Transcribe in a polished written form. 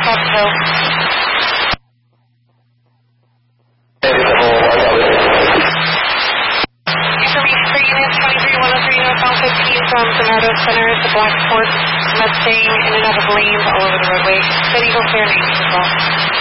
Capitol Hill. Information for units 23103 northbound 15 from Bernardo Center to Blackport, Mustang, in and out of lanes all over the roadway. Steady, go clear, name as well.